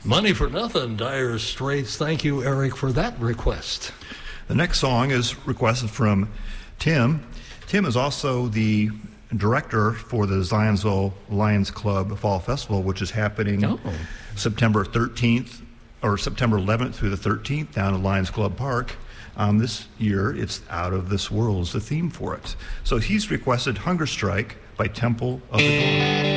Money for Nothing, Dire Straits. Thank you, Eric, for that request. The next song is requested from Tim. Tim is also the director for the Zionsville Lions Club Fall Festival, which is happening September 13th or September 11th through the 13th down at Lions Club Park. This year, it's Out of This World is the theme for it. So he's requested Hunger Strike by Temple of the Dog.